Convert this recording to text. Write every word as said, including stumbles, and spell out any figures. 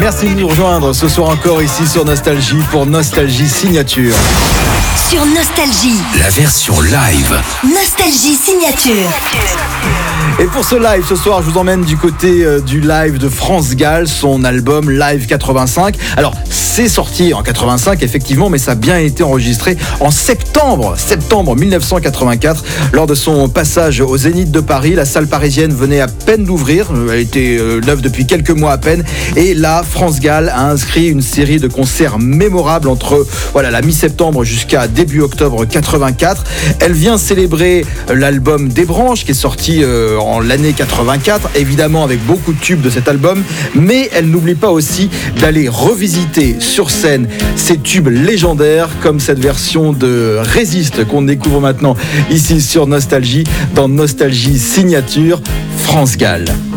Merci de nous rejoindre ce soir encore ici sur Nostalgie pour Nostalgie Signature. Sur Nostalgie, la version live. Nostalgie Signature. Et pour ce live ce soir, je vous emmène du côté euh, du live de France Gall, son album Live quatre-vingt-cinq. Alors, c'est sorti en quatre-vingt-cinq effectivement, mais ça a bien été enregistré en septembre, septembre dix-neuf cent quatre-vingt-quatre, lors de son passage au Zénith de Paris. La salle parisienne venait à peine d'ouvrir, elle était euh, neuve depuis quelques mois à peine, et là, France Gall a inscrit une série de concerts mémorables entre voilà, la mi-septembre jusqu'à début octobre quatre-vingt-quatre. Elle vient célébrer l'album Des Branches qui est sorti euh, en l'année quatre-vingt-quatre, évidemment avec beaucoup de tubes de cet album, mais elle n'oublie pas aussi d'aller revisiter sur scène ces tubes légendaires comme cette version de Résiste qu'on découvre maintenant ici sur Nostalgie, dans Nostalgie Signature, France Gall.